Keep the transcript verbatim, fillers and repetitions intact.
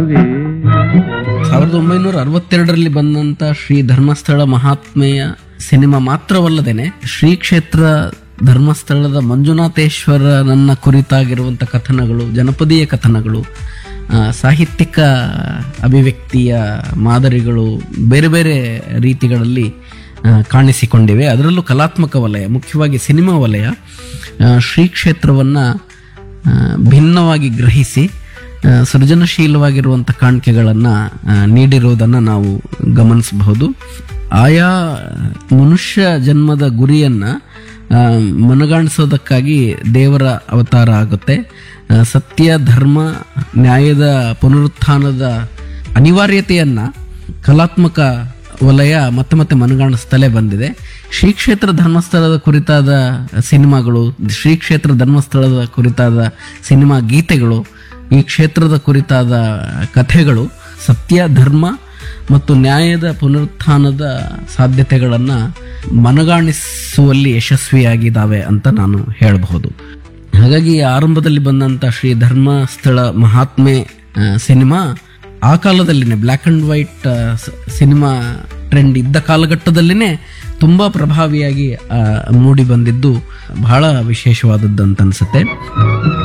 ಸಾವಿರದ ಒಂಬೈನೂರ ಅರವತ್ತೆರಡರಲ್ಲಿ ಬಂದಂತ ಶ್ರೀ ಧರ್ಮಸ್ಥಳ ಮಹಾತ್ಮೆಯ ಸಿನಿಮಾ ಮಾತ್ರವಲ್ಲದೇನೆ ಶ್ರೀ ಕ್ಷೇತ್ರ ಧರ್ಮಸ್ಥಳದ ಮಂಜುನಾಥೇಶ್ವರನನ್ನ ಕುರಿತಾಗಿರುವಂಥ ಕಥನಗಳು, ಜನಪದೀಯ ಕಥನಗಳು, ಸಾಹಿತ್ಯಿಕ ಅಭಿವ್ಯಕ್ತಿಯ ಮಾದರಿಗಳು ಬೇರೆ ಬೇರೆ ರೀತಿಗಳಲ್ಲಿ ಕಾಣಿಸಿಕೊಂಡಿವೆ. ಅದರಲ್ಲೂ ಕಲಾತ್ಮಕ ವಲಯ, ಮುಖ್ಯವಾಗಿ ಸಿನಿಮಾ ವಲಯ ಶ್ರೀ ಕ್ಷೇತ್ರವನ್ನು ಭಿನ್ನವಾಗಿ ಗ್ರಹಿಸಿ ಸೃಜನಶೀಲವಾಗಿರುವಂಥ ಕಾಣಿಕೆಗಳನ್ನು ನೀಡಿರುವುದನ್ನು ನಾವು ಗಮನಿಸಬಹುದು. ಆಯಾ ಮನುಷ್ಯ ಜನ್ಮದ ಗುರಿಯನ್ನು ಮನಗಾಣಿಸೋದಕ್ಕಾಗಿ ದೇವರ ಅವತಾರ ಆಗುತ್ತೆ. ಸತ್ಯ, ಧರ್ಮ, ನ್ಯಾಯದ ಪುನರುತ್ಥಾನದ ಅನಿವಾರ್ಯತೆಯನ್ನು ಕಲಾತ್ಮಕ ವಲಯ ಮತ್ತೆ ಮತ್ತೆ ಮನಗಾಣಿಸ್ತಲೇ ಬಂದಿದೆ. ಶ್ರೀ ಕ್ಷೇತ್ರ ಧರ್ಮಸ್ಥಳದ ಕುರಿತಾದ ಸಿನಿಮಾಗಳು, ಶ್ರೀ ಕ್ಷೇತ್ರ ಧರ್ಮಸ್ಥಳದ ಕುರಿತಾದ ಸಿನಿಮಾ ಗೀತೆಗಳು, ಈ ಕ್ಷೇತ್ರದ ಕುರಿತಾದ ಕಥೆಗಳು ಸತ್ಯ, ಧರ್ಮ ಮತ್ತು ನ್ಯಾಯದ ಪುನರುತ್ಥಾನದ ಸಾಧ್ಯತೆಗಳನ್ನು ಮನಗಾಣಿಸುವಲ್ಲಿ ಯಶಸ್ವಿಯಾಗಿದ್ದಾವೆ ಅಂತ ನಾನು ಹೇಳಬಹುದು. ಹಾಗಾಗಿ ಆರಂಭದಲ್ಲಿ ಬಂದಂಥ ಶ್ರೀ ಧರ್ಮಸ್ಥಳ ಮಹಾತ್ಮೆ ಸಿನಿಮಾ ಆ ಕಾಲದಲ್ಲಿನೇ black and white cinema trend ಇದ್ದ ಕಾಲಘಟ್ಟದಲ್ಲಿನೇ ತುಂಬ ಪ್ರಭಾವಿಯಾಗಿ ಮೂಡಿ ಬಂದಿದ್ದು ಬಹಳ ವಿಶೇಷವಾದದ್ದು ಅಂತ ಅನಿಸುತ್ತೆ.